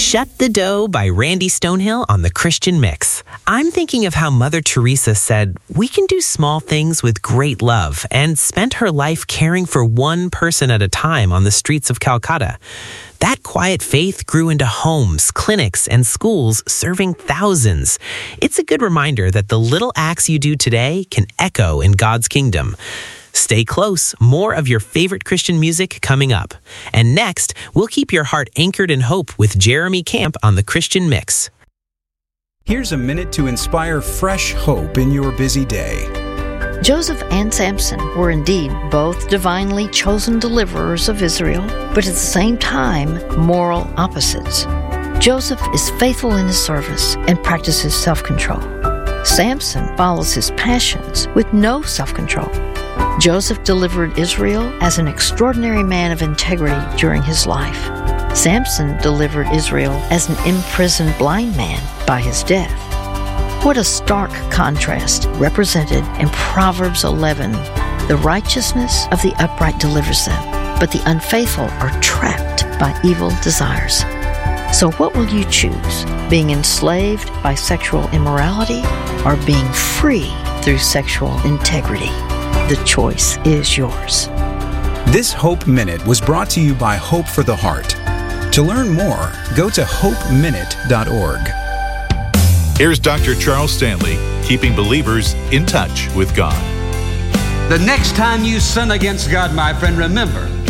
Shut the Dough by Randy Stonehill on the Christian Mix. I'm thinking of how Mother Teresa said, we can do small things with great love, and spent her life caring for one person at a time on the streets of Calcutta. That quiet faith grew into homes, clinics, and schools serving thousands. It's a good reminder that the little acts you do today can echo in God's kingdom. Stay close. More of your favorite Christian music coming up. And next, we'll keep your heart anchored in hope with Jeremy Camp on the Christian Mix. Here's a minute to inspire fresh hope in your busy day. Joseph and Samson were indeed both divinely chosen deliverers of Israel, but at the same time, moral opposites. Joseph is faithful in his service and practices self-control. Samson follows his passions with no self-control. Joseph delivered Israel as an extraordinary man of integrity during his life. Samson delivered Israel as an imprisoned blind man by his death. What a stark contrast represented in Proverbs 11. The righteousness of the upright delivers them, but the unfaithful are trapped by evil desires. So what will you choose? Being enslaved by sexual immorality or being free through sexual integrity? The choice is yours. This Hope Minute was brought to you by Hope for the Heart. To learn more, go to hopeminute.org. Here's Dr. Charles Stanley, keeping believers in touch with God. The next time you sin against God, my friend, remember,